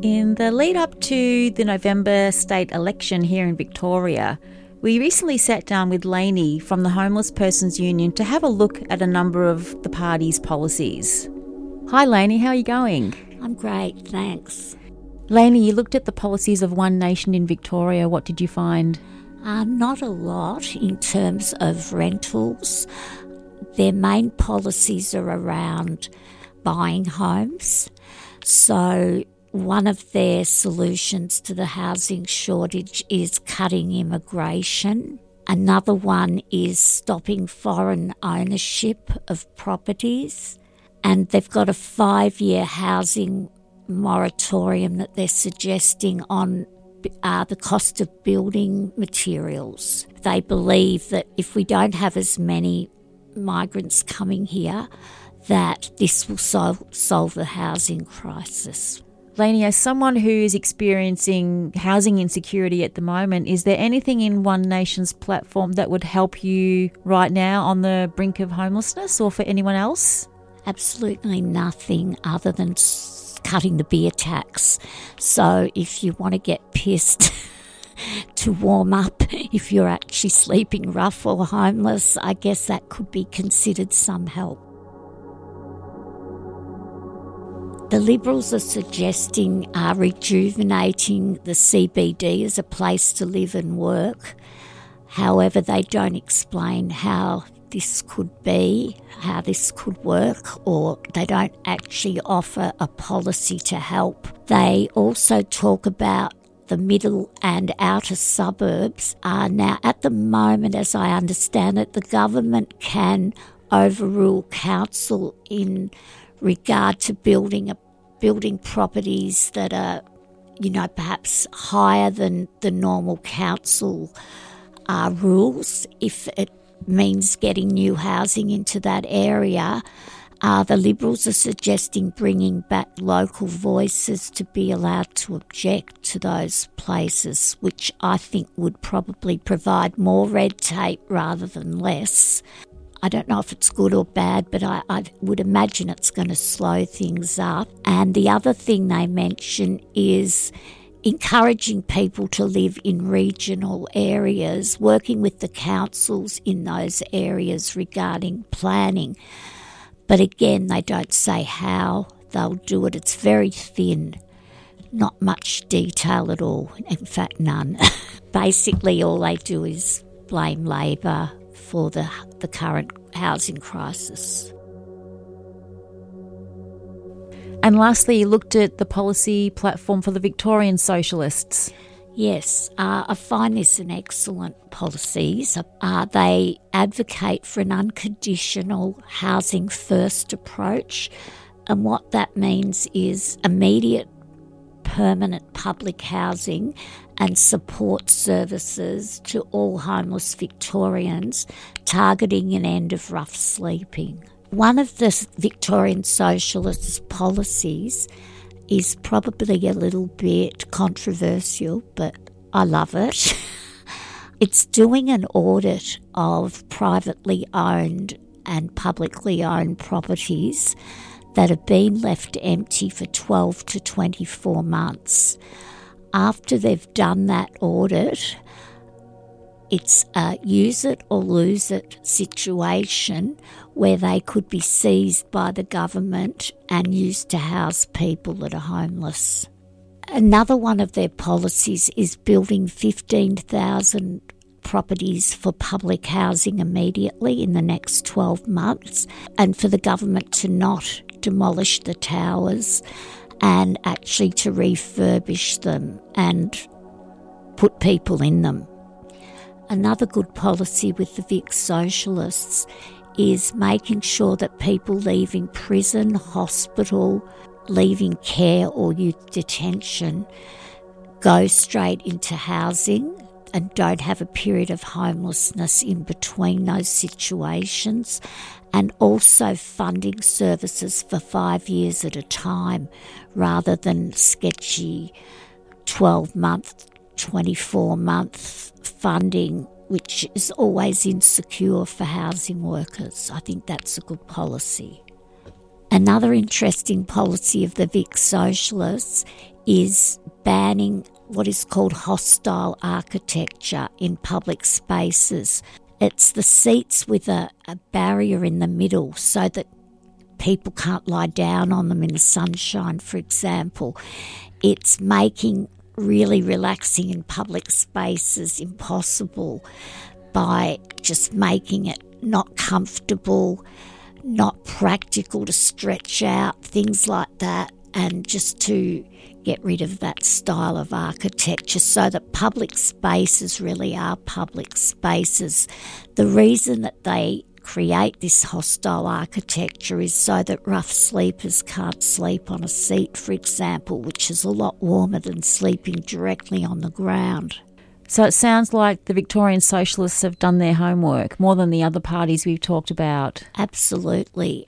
In the lead up to the November state election here in Victoria, we recently sat down with Lainey from the Homeless Persons Union to have a look at a number of the party's policies. Hi Lainey, how are you going? I'm great, thanks. Lainey, you looked at the policies of One Nation in Victoria. What did you find? Not a lot in terms of rentals. Their main policies are around buying homes. So one of their solutions to the housing shortage is cutting immigration. Another one is stopping foreign ownership of properties. And they've got a 5-year housing moratorium that they're suggesting on the cost of building materials. They believe that if we don't have as many migrants coming here, that this will solve the housing crisis. Lainey, as someone who is experiencing housing insecurity at the moment, is there anything in One Nation's platform that would help you right now on the brink of homelessness, or for anyone else? Absolutely nothing other than cutting the beer tax. So if you want to get pissed to warm up, if you're actually sleeping rough or homeless, I guess that could be considered some help. The Liberals are suggesting rejuvenating the CBD as a place to live and work. However, they don't explain how this could be, how this could work, or they don't actually offer a policy to help. They also talk about the middle and outer suburbs. Now, at the moment, as I understand it, the government can overrule council in regard to building properties that are, perhaps higher than the normal council rules. If it means getting new housing into that area, the Liberals are suggesting bringing back local voices to be allowed to object to those places, which I think would probably provide more red tape rather than less. I don't know if it's good or bad, but I would imagine it's going to slow things up. And the other thing they mention is encouraging people to live in regional areas, working with the councils in those areas regarding planning. But again, they don't say how they'll do it. It's very thin, not much detail at all. In fact, none. Basically, all they do is blame Labor for the current housing crisis. And lastly, you looked at the policy platform for the Victorian Socialists. Yes, I find this an excellent policy. They advocate for an unconditional housing first approach, and what that means is immediate permanent public housing and support services to all homeless Victorians, targeting an end of rough sleeping. One of the Victorian Socialists' policies is probably a little bit controversial, but I love it. It's doing an audit of privately owned and publicly owned properties that have been left empty for 12 to 24 months. After they've done that audit, it's a use it or lose it situation where they could be seized by the government and used to house people that are homeless. Another one of their policies is building 15,000 properties for public housing immediately in the next 12 months, and for the government to not demolish the towers and actually to refurbish them and put people in them. Another good policy with the Vic Socialists is making sure that people leaving prison, hospital, leaving care or youth detention go straight into housing and don't have a period of homelessness in between those situations, and also funding services for 5 years at a time rather than sketchy 12-month, 24-month funding, which is always insecure for housing workers. I think that's a good policy. Another interesting policy of the Vic Socialists is banning what is called hostile architecture in public spaces. It's the seats with a barrier in the middle so that people can't lie down on them in the sunshine, for example. It's making really relaxing in public spaces impossible by just making it not comfortable, not practical to stretch out, things like that, and just to get rid of that style of architecture so that public spaces really are public spaces. The reason that they create this hostile architecture is so that rough sleepers can't sleep on a seat, for example, which is a lot warmer than sleeping directly on the ground. So it sounds like the Victorian Socialists have done their homework, more than the other parties we've talked about. Absolutely.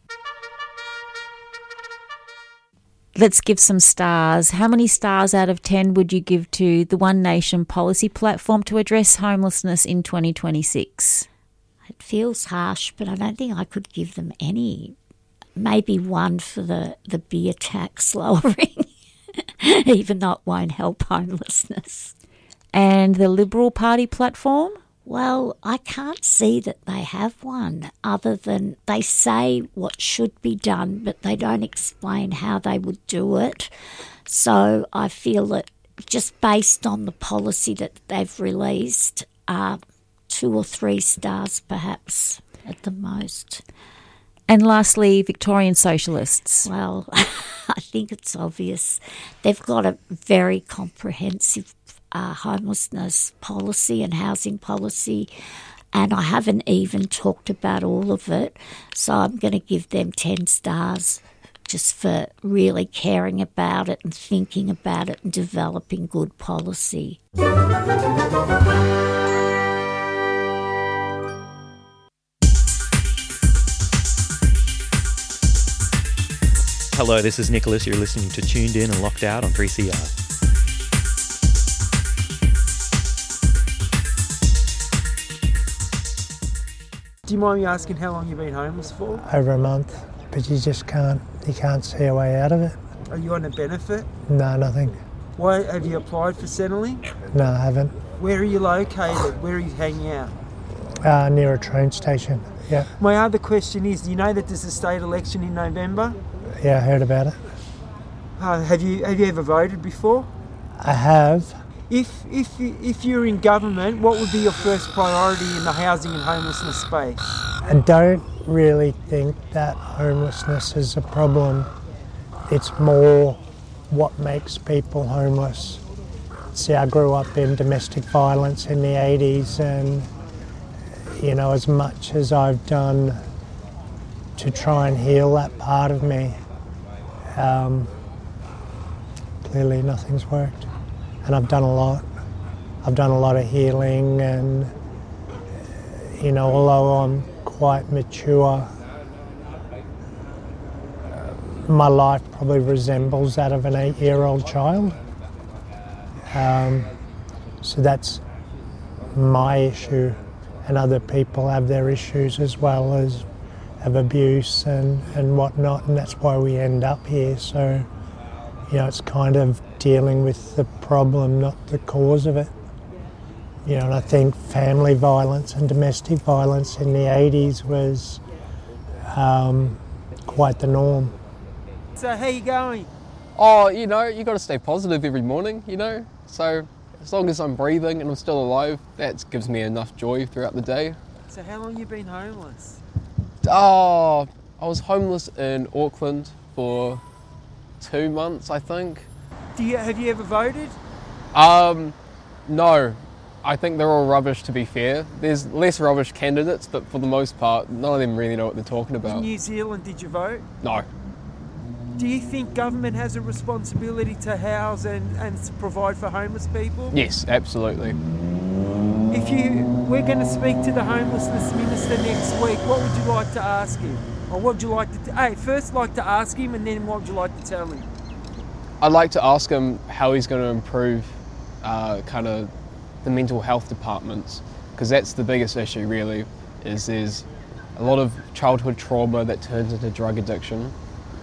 Let's give some stars. How many stars out of 10 would you give to the One Nation policy platform to address homelessness in 2026? It feels harsh, but I don't think I could give them any. Maybe one for the beer tax lowering, even though it won't help homelessness. And the Liberal Party platform? Well, I can't see that they have one, other than they say what should be done, but they don't explain how they would do it. So I feel that just based on the policy that they've released, 2 or 3 stars perhaps at the most. And lastly, Victorian Socialists. Well, I think it's obvious. They've got a very comprehensive homelessness policy and housing policy, and I haven't even talked about all of it, so I'm going to give them 10 stars just for really caring about it and thinking about it and developing good policy. Hello, this is Nicholas. You're listening to Tuned In and Locked Out on 3CR. Do you mind me asking how long you've been homeless for? Over a month, but you can't see a way out of it. Are you on a benefit? No, nothing. Why have you applied for Centrelink? No, I haven't. Where are you located? Where are you hanging out? Near a train station, yeah. My other question is, do you know that there's a state election in November? Yeah, I heard about it. Have you ever voted before? I have. If you're in government, what would be your first priority in the housing and homelessness space? I don't really think that homelessness is a problem. It's more what makes people homeless. See, I grew up in domestic violence in the 80s, and as much as I've done to try and heal that part of me, clearly nothing's worked. And I've done a lot. I've done a lot of healing, and although I'm quite mature, my life probably resembles that of an 8-year-old child. So that's my issue, and other people have their issues as well, as of abuse and whatnot, and that's why we end up here. So it's kind of dealing with the problem, not the cause of it. And I think family violence and domestic violence in the 80s was quite the norm. So how you going? Oh, you got to stay positive every morning, So as long as I'm breathing and I'm still alive, that gives me enough joy throughout the day. So how long have you been homeless? Oh, I was homeless in Auckland for 2 months, I think. Have you ever voted? No. I think they're all rubbish, to be fair. There's less rubbish candidates, but for the most part, none of them really know what they're talking about. In New Zealand, did you vote? No. Do you think government has a responsibility to house and to provide for homeless people? Yes, absolutely. We're going to speak to the homelessness minister next week. What would you like to ask him? Or what would you like to... first like to ask him, and then what would you like to tell him? I'd like to ask him how he's going to improve kind of the mental health departments, because that's the biggest issue really, is there's a lot of childhood trauma that turns into drug addiction.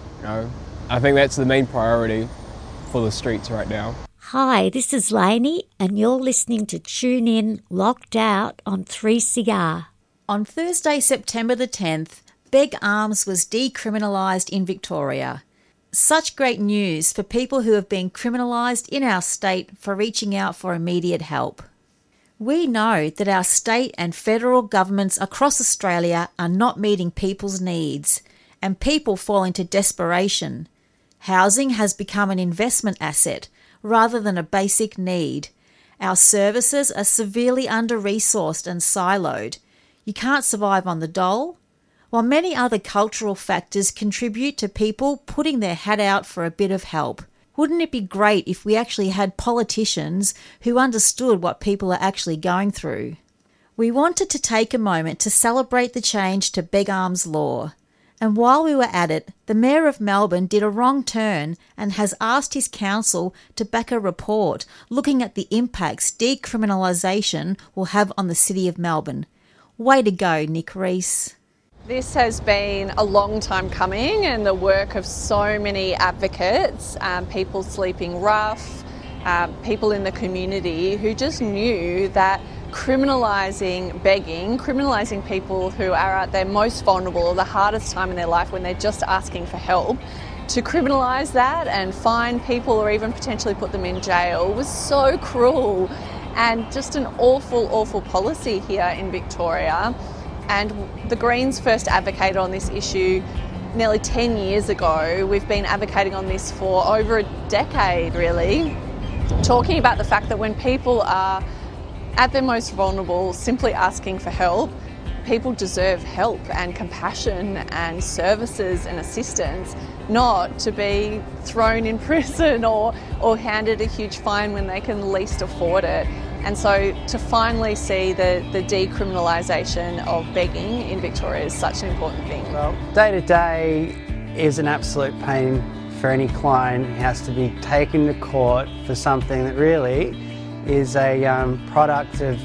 I think that's the main priority for the streets right now. Hi, this is Lainey, and you're listening to Tune In Locked Out on 3CR. On Thursday, September the 10th, Beg Arms was decriminalised in Victoria. Such great news for people who have been criminalised in our state for reaching out for immediate help. We know that our state and federal governments across Australia are not meeting people's needs, and people fall into desperation. Housing has become an investment asset rather than a basic need. Our services are severely under-resourced and siloed. You can't survive on the dole, while many other cultural factors contribute to people putting their hat out for a bit of help. Wouldn't it be great if we actually had politicians who understood what people are actually going through? We wanted to take a moment to celebrate the change to Beg Arms law. And while we were at it, the Mayor of Melbourne did a wrong turn and has asked his council to back a report looking at the impacts decriminalisation will have on the City of Melbourne. Way to go, Nick Rees. This has been a long time coming, and the work of so many advocates, people sleeping rough, people in the community who just knew that criminalising begging, criminalising people who are at their most vulnerable, the hardest time in their life when they're just asking for help, to criminalise that and fine people or even potentially put them in jail was so cruel, and just an awful, awful policy here in Victoria. And the Greens first advocated on this issue nearly 10 years ago. We've been advocating on this for over a decade, really, talking about the fact that when people are at their most vulnerable, simply asking for help, people deserve help and compassion and services and assistance, not to be thrown in prison or handed a huge fine when they can least afford it. And so to finally see the decriminalisation of begging in Victoria is such an important thing. Well, day to day is an absolute pain for any client who has to be taken to court for something that really is a product of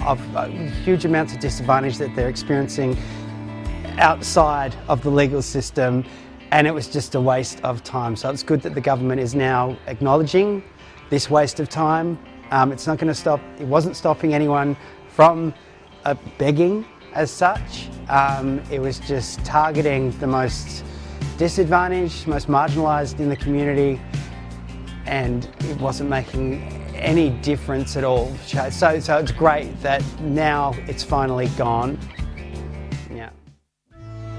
huge amounts of disadvantage that they're experiencing outside of the legal system, and it was just a waste of time. So it's good that the government is now acknowledging this waste of time. It's not going to stop, it wasn't stopping anyone from begging as such. It was just targeting the most disadvantaged, most marginalised in the community, and it wasn't making any difference at all. So it's great that now it's finally gone.